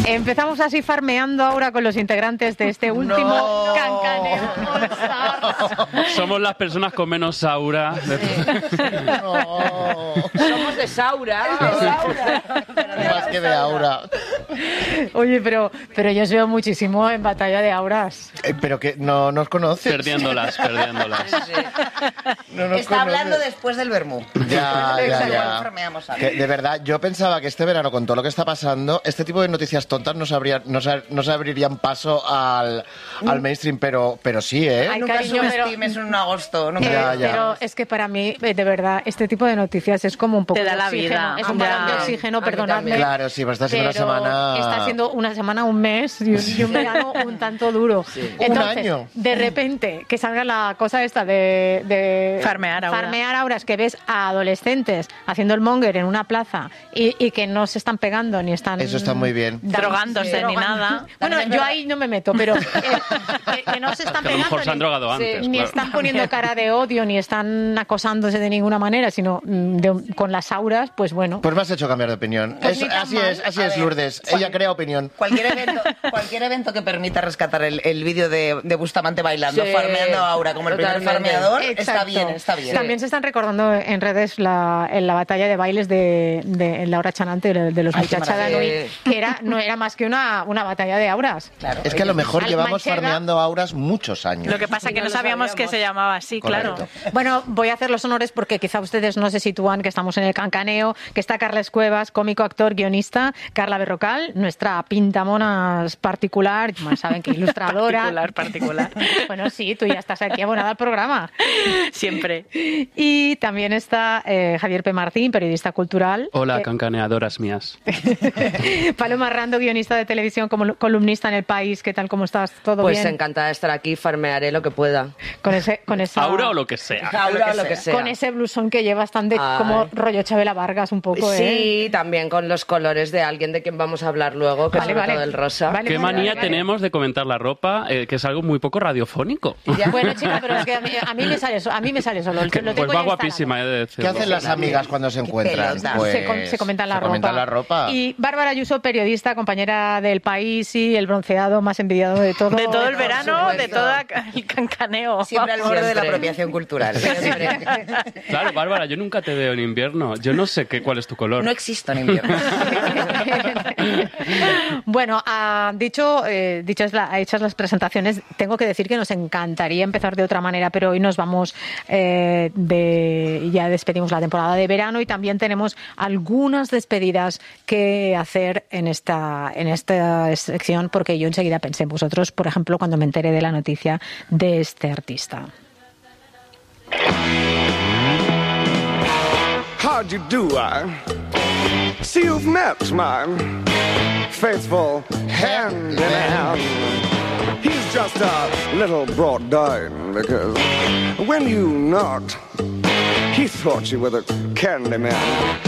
Empezamos así farmeando ahora con los integrantes de este último Cancaneo All Stars. Somos las personas con menos aura. Somos de Saura. Más que de aura. Oye, pero yo os veo muchísimo en Batalla de Auras. Pero que no nos conoces. Perdiéndolas. No nos Está conoces. hablando después del vermú. Ya. Igual farmeamos algo. Que, de verdad, yo pensaba que este verano, con todo lo que está pasando, este tipo de noticias tontas no se abrirían paso al mainstream, pero sí, ¿eh? Ay, Nunca cariño, subestimes un agosto. Nunca. Ya. Pero es que para mí, de verdad, este tipo de noticias es como un poco Te da de la oxígeno. vida. Es un Ya. balón de oxígeno, A mí perdonadme. también. Claro, sí, pues está siendo una Pero semana... está siendo una semana, un mes y un verano un tanto duro. Entonces, Un año. de repente, que salga la cosa esta de Farmear auras. farmear auras, que ves a adolescentes haciendo el monger en una plaza y que no se están pegando ni están... Eso está muy bien. Drogándose ni nada. Bueno, yo ahí no me meto, pero que no se están Que a lo mejor se han pegando drogado antes. ni claro. están poniendo cara de odio, ni están acosándose de ninguna manera, sino con las auras, pues bueno. Pues me has hecho cambiar de opinión. Pues ni tan Así mal. es, A ver, Lourdes. Ella crea opinión. Cualquier evento que permita rescatar el vídeo de Bustamante bailando, Sí, farmeando a Aura como el primer totalmente. farmeador, Exacto. está bien. También se están recordando en redes en la batalla de bailes de Laura Chanante, de los Ay, Muchachada qué Nui, maravilla. que no era más que una batalla de auras. Claro. Es que a lo mejor Al llevamos Manchega- farmeando auras muchos años. Lo que pasa es que No no lo sabíamos que sabíamos. se llamaba así, claro. Correcto. Bueno, voy a hacer los honores porque quizá ustedes no se sitúan que estamos en el Cancaneo, que está Carles Cuevas, cómico, actor, guionista, Carla Berrocal, nuestra pintamonas particular, bueno, saben que ilustradora. Particular. Bueno, sí, tú ya estás aquí abonada al programa. Siempre. Y también está Javier P. Martín, periodista cultural. Hola, cancaneadoras mías. Paloma Rando, guionista de televisión, como columnista en El País. ¿Qué tal? ¿Cómo estás? ¿Todo Pues bien? encantada de estar aquí, farmearé lo que pueda. Con esa... Aura o lo que sea. Aura o lo que sea. Con ese blusón que llevas tan de Ay. como rollo Chabela Vargas un poco, ¿eh? Sí, también con los colores de alguien de quien vamos a hablar luego, que sobre todo el rosa. Vale, ¿Qué vale, manía vale. tenemos de comentar la ropa? Que es algo muy poco radiofónico. Bueno, chica, pero es que a mí me sale solo. Lo tengo Pues ya va guapísima, he de ¿Qué decirlo. hacen las amigas cuando se encuentran? pelota. Pues, Se comentan la se ropa. comentan la ropa. Y Bárbara Ayuso, periodista, compañera del País y el bronceado más envidiado de todo. De todo el Por verano, supuesto. de todo el cancaneo. Siempre al borde de la Siempre. apropiación cultural. Claro, Bárbara, yo nunca te veo en invierno. Yo no sé cuál es tu color. No existo en invierno. Bueno, hechas las presentaciones, tengo que decir que nos encantaría empezar de otra manera, pero hoy nos vamos ya despedimos la temporada de verano y también tenemos algunas despedidas que hacer en esta sección, porque yo enseguida pensé en vosotros, por ejemplo, cuando me enteré de la noticia de este artista. How'd you do? See you've met my faithful hand in hand. He's just a little brought down because when you knocked, he thought you were the candy man.